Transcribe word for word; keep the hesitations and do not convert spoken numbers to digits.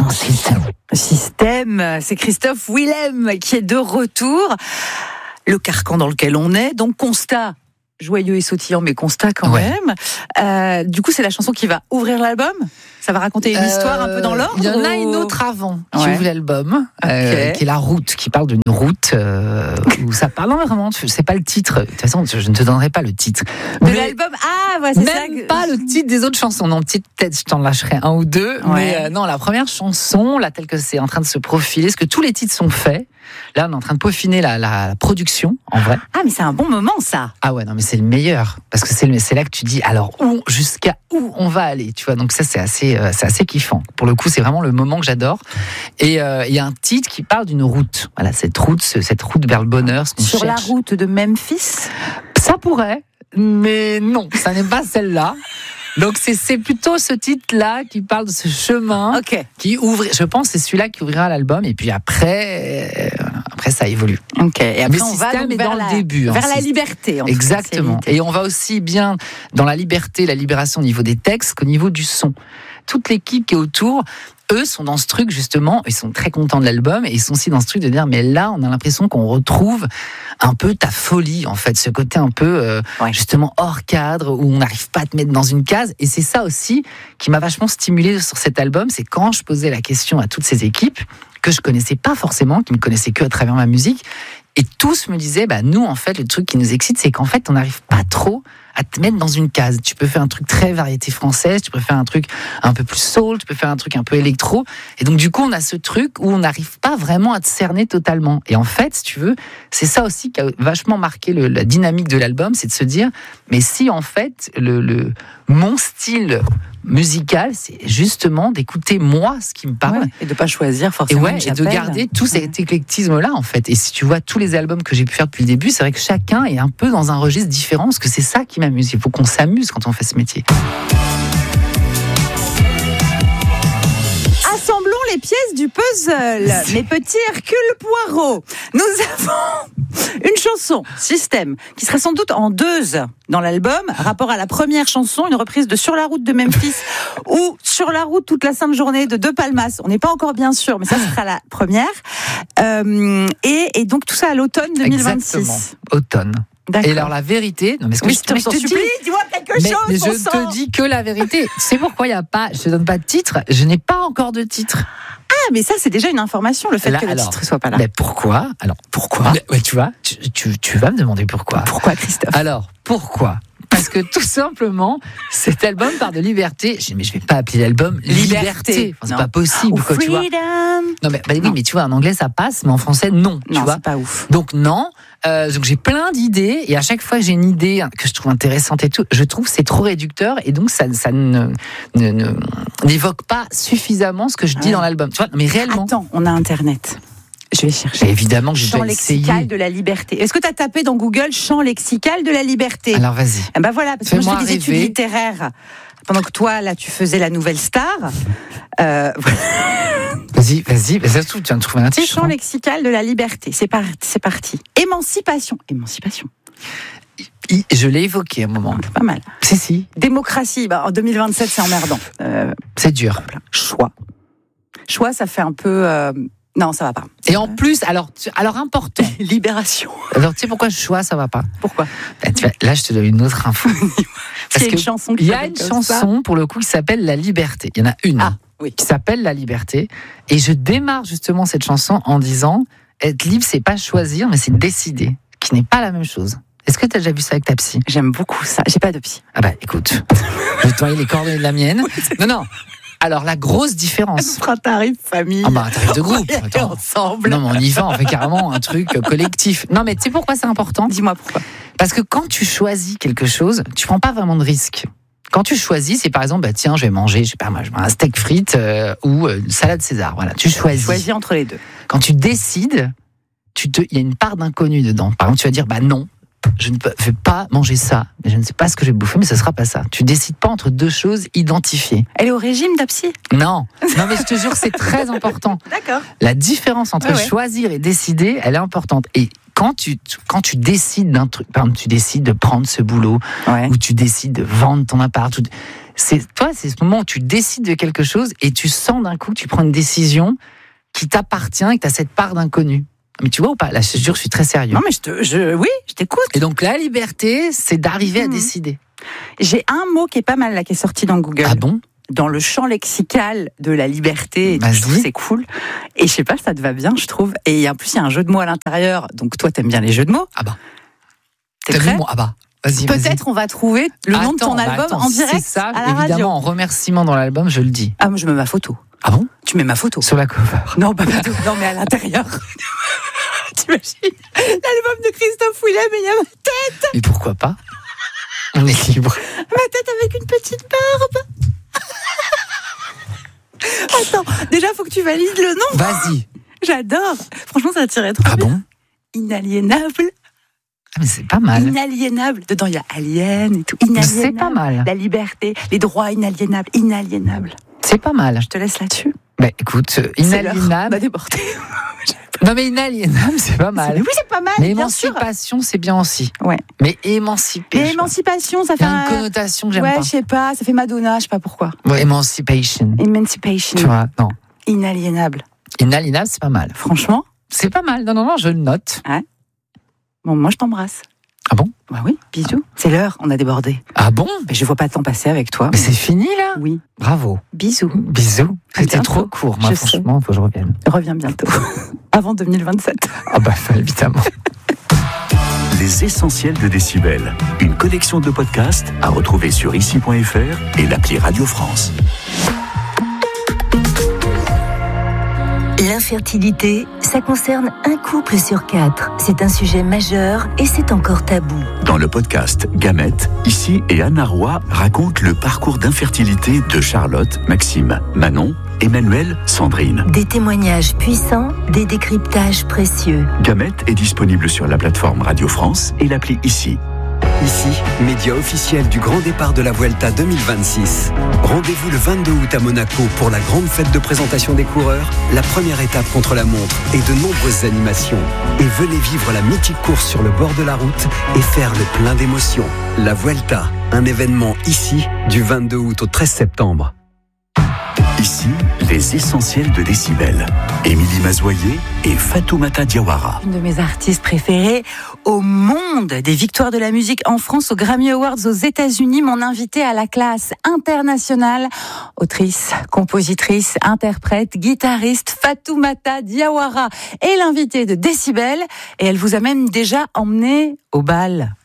dans Système. Système, c'est Christophe Willem qui est de retour. Le carcan dans lequel on est, donc constat joyeux et sautillant, mais constat quand ouais. même. Euh, du coup, c'est la chanson qui va ouvrir l'album. Ça va raconter une euh, histoire un peu dans l'ordre. Il y en a ou... une autre avant qui ouais. ouvre l'album, okay. euh, qui est La Route, qui parle d'une route euh, où ça parle non, vraiment. C'est pas le titre. De toute façon, je ne te donnerai pas le titre. De mais l'album. Ah, ouais, c'est même ça. Que... pas le titre des autres chansons. Non, peut-être je t'en lâcherai un ou deux. Ouais. Mais euh, non, la première chanson, là, telle que c'est en train de se profiler, parce que tous les titres sont faits. Là, on est en train de peaufiner la, la, la production, en vrai. Ah, mais c'est un bon moment, ça. Ah ouais, non, mais c'est le meilleur. Parce que c'est, le, c'est là que tu dis, alors, où, jusqu'à où on va aller, tu vois. Donc ça, c'est assez, euh, c'est assez kiffant. Pour le coup, c'est vraiment le moment que j'adore. Et il euh, y a un titre qui parle d'une route. Voilà, cette route, cette route vers le bonheur. Ce qu'on Sur cherche. La route de Memphis. Ça pourrait, mais non, ça n'est pas celle-là. Donc c'est, c'est plutôt ce titre-là qui parle de ce chemin okay. qui ouvre. Je pense que c'est celui-là qui ouvrira l'album. Et puis après, euh, après ça évolue. Ok. Et après mais on va donc est vers dans la, le début, vers hein, la liberté. En exactement. Et on va aussi bien dans la liberté, la libération au niveau des textes qu'au niveau du son. Toute l'équipe qui est autour, eux sont dans ce truc justement, ils sont très contents de l'album et ils sont aussi dans ce truc de dire mais là on a l'impression qu'on retrouve un peu ta folie en fait, ce côté un peu euh, ouais. justement hors cadre où on n'arrive pas à te mettre dans une case et c'est ça aussi qui m'a vachement stimulé sur cet album, c'est quand je posais la question à toutes ces équipes que je connaissais pas forcément, qui me connaissaient que à travers ma musique et tous me disaient bah nous en fait le truc qui nous excite c'est qu'en fait on n'arrive pas trop à te mettre dans une case. Tu peux faire un truc très variété française, tu peux faire un truc un peu plus soul, tu peux faire un truc un peu électro. Et donc, du coup, on a ce truc où on n'arrive pas vraiment à te cerner totalement. Et en fait, si tu veux, c'est ça aussi qui a vachement marqué le, la dynamique de l'album, c'est de se dire, mais si en fait, le, le, mon style musical, c'est justement d'écouter moi ce qui me parle. Ouais, et de ne pas choisir forcément. Et, ouais, et de garder tout cet ouais. éclectisme-là, en fait. Et si tu vois tous les albums que j'ai pu faire depuis le début, c'est vrai que chacun est un peu dans un registre différent, parce que c'est ça qui m'amuse. Il faut qu'on s'amuse quand on fait ce métier. Assemblons les pièces du puzzle. Mes petits Hercule Poirot. Nous avons une chanson, Système, qui serait sans doute en deux dans l'album, rapport à la première chanson, une reprise de Sur la route de Memphis ou Sur la route toute la sainte journée de De Palmas. On n'est pas encore bien sûr, mais ça sera la première. Euh, et, et donc tout ça à l'automne deux mille vingt-six. Exactement, automne. D'accord. Et alors la vérité, non mais ce que oui, je, je te, te supplie, dis-moi quelque mais, chose. Mais je sang. te dis que la vérité. C'est pourquoi il y a pas, je te donne pas de titre. Je n'ai pas encore de titre. Ah, mais ça c'est déjà une information, le fait là, que le alors, titre soit pas là. Mais pourquoi ? Alors pourquoi ? mais, ouais, tu vois, tu, tu, tu vas me demander pourquoi. Pourquoi, Christophe ? Alors pourquoi ? Parce que tout simplement, cet album parle de liberté. Je dis, mais je vais pas appeler l'album Liberté. liberté. Enfin, c'est non. pas possible, quoi, tu vois. Non, mais, bah, oui, mais tu vois, en anglais ça passe, mais en français non. Tu non, vois c'est pas ouf. Donc non. Euh, donc j'ai plein d'idées et à chaque fois que j'ai une idée que je trouve intéressante et tout, je trouve que c'est trop réducteur et donc ça, ça ne, ne, ne n'évoque pas suffisamment ce que je dis ouais. dans l'album. Tu vois, mais réellement. Attends, on a Internet. Je vais chercher. Et évidemment que j'ai champ déjà essayé. Champ lexical de la liberté. Est-ce que tu as tapé dans Google champ lexical de la liberté ? Alors vas-y. Eh ben voilà, parce que moi je fais des études littéraires. Pendant que toi, là, tu faisais la nouvelle star. Euh, vas-y, vas-y. Ça se trouve, tu viens de trouver un titre. Champ hein. lexical de la liberté. C'est, par... c'est parti. Émancipation. Émancipation. Je l'ai évoqué à un moment. C'est pas mal. Si, si. Démocratie. Bah, en deux mille vingt-sept, c'est emmerdant. Euh... C'est dur. Choix. Choix, ça fait un peu... Euh... Non, ça va pas. Et en plus, alors, alors important. Libération. Alors, tu sais pourquoi choix, ça va pas ? Pourquoi ? Ben, tu vois, là, je te donne une autre info. Parce qu'il y a une chanson qui il y a une chanson ça. pour le coup qui s'appelle La Liberté. Il y en a une ah, oui. qui s'appelle La Liberté. Et je démarre justement cette chanson en disant être libre, c'est pas choisir, mais c'est décider, qui n'est pas la même chose. Est-ce que tu as déjà vu ça avec ta psy ? J'aime beaucoup ça. J'ai pas de psy. Ah bah écoute, je vais te les coordonnées de la mienne. Non, non. Alors, la grosse différence. Un tarif famille. Ah bah, un tarif de groupe. Attends. Ensemble. Non, mais on y va, on fait carrément un truc collectif. Non, mais tu sais pourquoi c'est important ? Dis-moi pourquoi. Parce que quand tu choisis quelque chose, tu prends pas vraiment de risque. Quand tu choisis, c'est par exemple, bah tiens, je vais manger, je sais pas moi, je vais un steak frites euh, ou une salade César. Voilà, tu choisis. Tu choisis entre les deux. Quand tu décides, tu te, il y a une part d'inconnu dedans. Par exemple, tu vas dire, bah non. Je ne vais pas manger ça, mais je ne sais pas ce que je vais bouffer, mais ce sera pas ça. Tu décides pas entre deux choses identifiées. Elle est au régime, ta psy ? Non, non, mais je te jure, c'est très important. D'accord. La différence entre ouais, ouais. choisir et décider, elle est importante. Et quand tu, quand tu décides d'un truc, par exemple, tu décides de prendre ce boulot, Ouais. ou tu décides de vendre ton appart, ou, c'est, toi, c'est ce moment où tu décides de quelque chose et tu sens d'un coup que tu prends une décision qui t'appartient et que tu as cette part d'inconnu. Mais tu vois ou pas? Là, je te jure, je suis très sérieux. Non, mais je te, je, oui, je t'écoute. Et donc, la liberté, c'est d'arriver Mmh. à décider. J'ai un mot qui est pas mal là, qui est sorti dans Google. Ah bon? Dans le champ lexical de la liberté, et Vas-y. je trouve que c'est cool. Et je sais pas, ça te va bien, je trouve. Et en plus, il y a un jeu de mots à l'intérieur. Donc toi, t'aimes bien les jeux de mots. Ah bah. T'es T'as vu prêt? mon... Ah bah. Vas-y, Peut-être on va trouver le nom de Attends, ton bah album attends, en direct c'est ça, à la évidemment, radio. en remerciement dans l'album, je le dis. Ah, moi, je mets ma photo. Ah bon? Tu mets ma photo. Sur la cover. Non, pas partout. Non, mais à l'intérieur. T'imagines? L'album de Christophe Willem, et il y a ma tête. Mais pourquoi pas? On est libre. Ma tête avec une petite barbe. Attends, déjà, faut que tu valides le nom. Vas-y. J'adore. Franchement, ça tirait trop Ah bien. bon? Inaliénable. Ah mais c'est pas mal. Inaliénable. Dedans, il y a alien et tout. Inaliénable. C'est pas mal. La liberté, les droits inaliénables. Inaliénable. C'est pas mal. Je te laisse là-dessus. Bah écoute, euh, C'est l'heure. inaliénable. Bah, débordé. Non mais inaliénable, c'est pas mal. Oui, c'est pas mal. Mais bien sûr. émancipation, c'est bien aussi. Ouais. Mais émanciper. Mais je sais pas. émancipation, ça Il y fait a une un... connotation que j'aime Ouais, pas. je sais pas, ça fait Madonna, je sais pas pourquoi. Ouais, emancipation. Emancipation. Tu vois, non. Inaliénable. Inaliénable, c'est pas mal. Franchement, C'est pas mal. Non, non, non, je le note. bon, moi je t'embrasse. Ah bon? Bah oui, bisous. C'est l'heure, on a débordé. Ah bon? Mais je vois pas le temps passer avec toi. Mais c'est fini là? Oui, Bravo. bisous. Bisous. À C'était bientôt. trop court. Moi, Je franchement, faut que je revienne. Reviens bientôt. Avant deux mille vingt-sept. Ah bah, évidemment. Les essentiels de Décibel. Une collection de podcasts à retrouver sur ici point f r et l'appli Radio France. L'infertilité, ça concerne un couple sur quatre. C'est un sujet majeur et c'est encore tabou. Dans le podcast Gamète, ici et Anna Roy racontent le parcours d'infertilité de Charlotte, Maxime, Manon, Emmanuel, Sandrine. Des témoignages puissants, des décryptages précieux. Gamète est disponible sur la plateforme Radio France et l'appli Ici. Ici, média officiel du grand départ de la Vuelta deux mille vingt-six. Rendez-vous le vingt-deux août à Monaco pour la grande fête de présentation des coureurs, la première étape contre la montre et de nombreuses animations. Et venez vivre la mythique course sur le bord de la route et faire le plein d'émotions. La Vuelta, un événement ici du vingt-deux août au treize septembre. Ici, les essentiels de Décibel. Émilie Mazoyer et Fatoumata Diawara. Une de mes artistes préférées au monde, des victoires de la musique en France, aux Grammy Awards aux États-Unis, mon invitée à la classe internationale, autrice, compositrice, interprète, guitariste, Fatoumata Diawara est l'invitée de Décibel et elle vous amène déjà emmenée au bal.